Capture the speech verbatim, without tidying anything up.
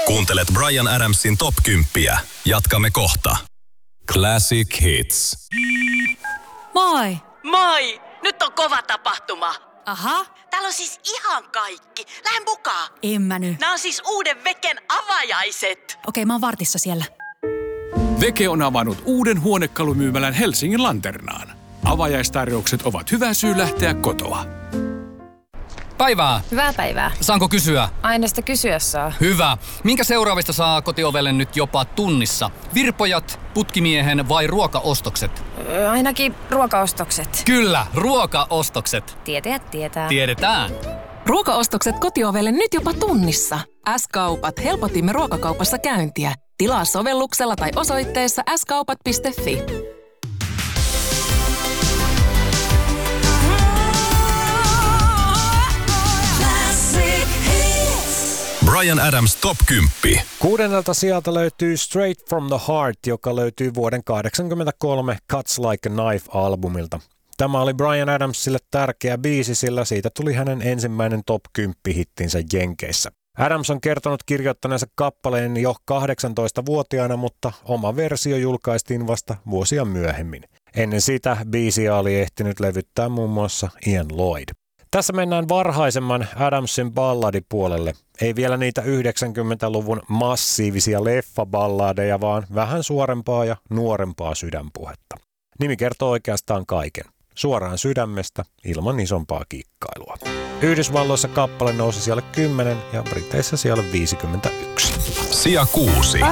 Kuuntelet Bryan Adamsin top kymmenen. Jatkamme kohta. Classic Hits. Moi! Moi! Nyt on kova tapahtuma. Aha. Täällä on siis ihan kaikki. Lähden mukaan. En mä nyt. Nämä on siis uuden Veken avajaiset. Okei, mä oon vartissa siellä. Veke on avannut uuden huonekalumyymälän Helsingin Lanternaan. Avajaistarjoukset ovat hyvä syy lähteä kotoa. Päivää. Hyvää päivää. Saanko kysyä? Aina sitä kysyä saa. Hyvä. Minkä seuraavista saa kotiovelle nyt jopa tunnissa? Virpojat, putkimiehen vai ruokaostokset? Öö, ainakin ruokaostokset. Kyllä, ruokaostokset. Tietäjät tietää. Tiedetään. Ruokaostokset kotiovelle nyt jopa tunnissa. S-kaupat. Helpotimme ruokakaupassa käyntiä. Tilaa sovelluksella tai osoitteessa s kaupat piste f i. Bryan Adams top kymmenen. Kuudennelta sieltä löytyy Straight from the Heart, joka löytyy vuoden kahdeksankymmentäkolme Cuts Like a Knife-albumilta. Tämä oli Bryan Adamsille tärkeä biisi, sillä siitä tuli hänen ensimmäinen top kymmenen hittinsä Jenkeissä. Adams on kertonut kirjoittaneensa kappaleen jo kahdeksantoistavuotiaana, mutta oma versio julkaistiin vasta vuosia myöhemmin. Ennen sitä biisiä oli ehtinyt levyttää muun muassa Ian Lloyd. Tässä mennään varhaisemman Adamsin balladipuolelle. Ei vielä niitä yhdeksänkymmentäluvun massiivisia leffaballadeja, vaan vähän suorempaa ja nuorempaa sydänpuhetta. Nimi kertoo oikeastaan kaiken. Suoraan sydämestä ilman isompaa kikkailua. Yhdysvalloissa kappale nousi siellä kymmenen ja Briteissä siellä viisikymmentäyksi. Sija kuusi.